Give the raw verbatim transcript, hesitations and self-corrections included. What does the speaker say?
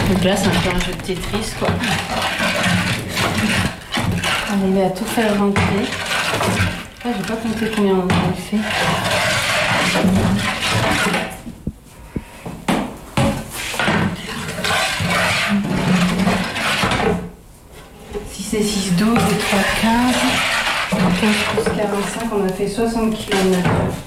Donc là, c'est un peu un jeu de Tetris, quoi. Arriver à tout faire rentrer. Ah, j'ai pas compté combien on a fait. six et six, douze et trois, quinze. quinze plus quarante-cinq, on a fait soixante kilomètres.